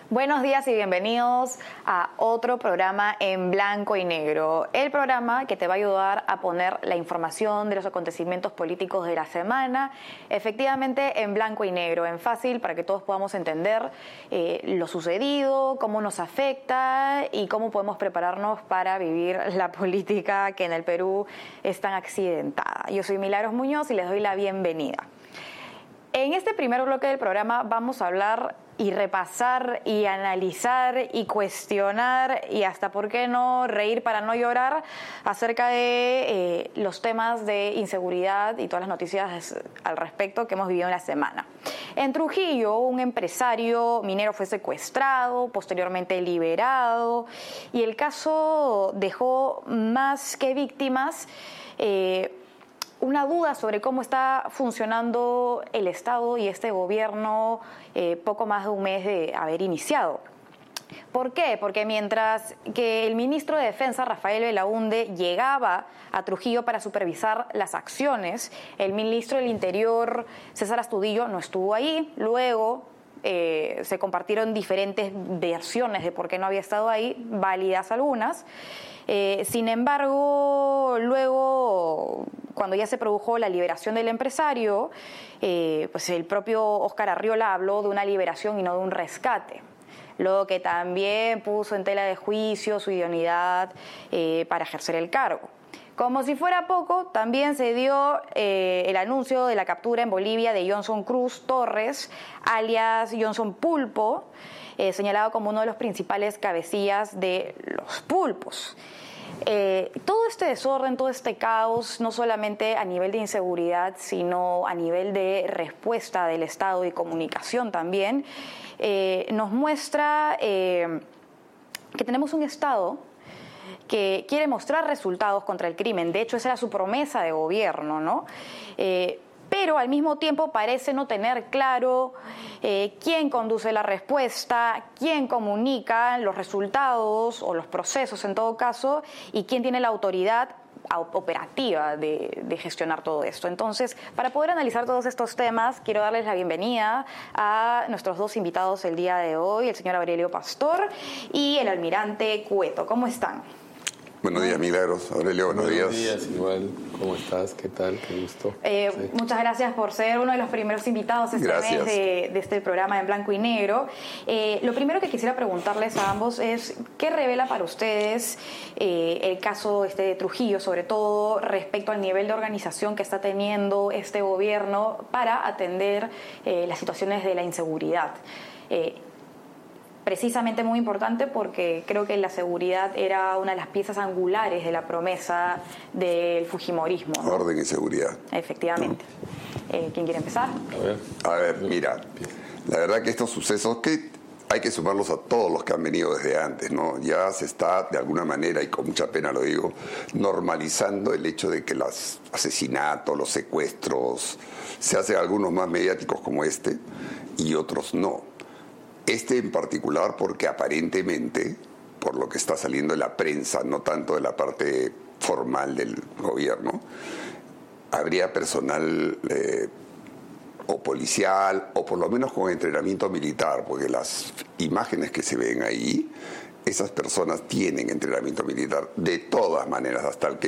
Buenos días y bienvenidos a otro programa en blanco y negro. El programa que te va a ayudar a poner la información de los acontecimientos políticos de la semana efectivamente en blanco y negro, en fácil, para que todos podamos entender lo sucedido, cómo nos afecta y cómo podemos prepararnos para vivir la política que en el Perú es tan accidentada. Yo soy Milagros Muñoz y les doy la bienvenida. En este primer bloque del programa vamos a hablar y repasar y analizar y cuestionar y hasta, ¿por qué no?, reír para no llorar acerca de los temas de inseguridad y todas las noticias al respecto que hemos vivido en la semana. En Trujillo, un empresario minero fue secuestrado, posteriormente liberado, y el caso dejó más que víctimas una duda sobre cómo está funcionando el Estado y este gobierno poco más de un mes de haber iniciado. ¿Por qué? Porque mientras que el ministro de Defensa, Rafael Belaúnde, llegaba a Trujillo para supervisar las acciones, el ministro del Interior, César Astudillo, no estuvo ahí. Luego se compartieron diferentes versiones de por qué no había estado ahí, válidas algunas. Sin embargo, luego, cuando ya se produjo la liberación del empresario, pues el propio Óscar Arriola habló de una liberación y no de un rescate, lo que también puso en tela de juicio su idoneidad para ejercer el cargo. Como si fuera poco, también se dio el anuncio de la captura en Bolivia de Johnson Cruz Torres, alias Johnson Pulpo, señalado como uno de los principales cabecillas de los pulpos. Todo este desorden, todo este caos, no solamente a nivel de inseguridad, sino a nivel de respuesta del Estado y comunicación también, nos muestra que tenemos un Estado que quiere mostrar resultados contra el crimen. De hecho, esa era su promesa de gobierno, ¿no? Pero al mismo tiempo parece no tener claro quién conduce la respuesta, quién comunica los resultados o los procesos en todo caso, y quién tiene la autoridad operativa de gestionar todo esto. Entonces, para poder analizar todos estos temas, quiero darles la bienvenida a nuestros dos invitados el día de hoy, el señor Aurelio Pastor y el almirante Cueto. ¿Cómo están? Buenos días, Milagros. Aurelio, buenos días. Buenos días, igual. ¿Cómo estás? ¿Qué tal? Qué gusto. Sí. Muchas gracias por ser uno de los primeros invitados este mes de este programa en blanco y negro. Lo primero que quisiera preguntarles a ambos es, ¿qué revela para ustedes el caso de Trujillo, sobre todo respecto al nivel de organización que está teniendo este gobierno para atender las situaciones de la inseguridad? Precisamente muy importante porque creo que la seguridad era una de las piezas angulares de la promesa del fujimorismo, ¿no? Orden y seguridad. Efectivamente. ¿Quién quiere empezar? A ver, mira, la verdad que estos sucesos que hay que sumarlos a todos los que han venido desde antes, ¿no? Ya se está, de alguna manera, y con mucha pena lo digo, normalizando el hecho de que los asesinatos, los secuestros, se hacen algunos más mediáticos como este y otros no. Este en particular porque aparentemente, por lo que está saliendo de la prensa, no tanto de la parte formal del gobierno, habría personal o policial o por lo menos con entrenamiento militar, porque las imágenes que se ven ahí, esas personas tienen entrenamiento militar de todas maneras, hasta el que